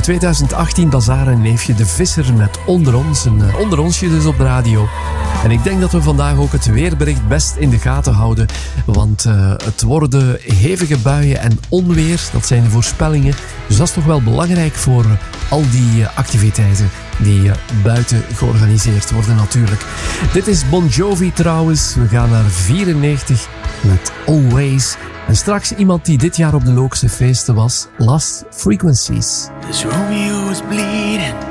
2018, Lazare en Neefje de Visser met Onder Ons. Een onder onsje dus op de radio. En ik denk dat we vandaag ook het weerbericht best in de gaten houden. Want het worden hevige buien en onweer. Dat zijn de voorspellingen. Dus dat is toch wel belangrijk voor al die activiteiten die buiten georganiseerd worden natuurlijk. Dit is Bon Jovi trouwens. We gaan naar 94 met Always. En straks iemand die dit jaar op de Lookse feesten was, Lost Frequencies. This Romeo is bleeding.